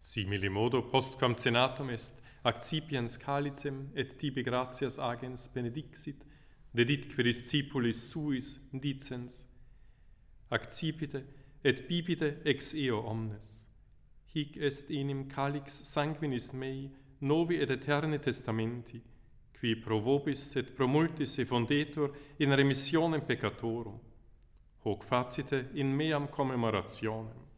Simili modo postquam cenatum est accipiens calicem et tibi gratias agens benedixit, dedit que discipulis suis dicens, accipite et bibite ex eo omnes. Hic est enim calix sanguinis mei novi et eterni testamenti, qui pro vobis et pro multis effundetur in remissionem peccatorum. Hoc facite in meam commemorationem.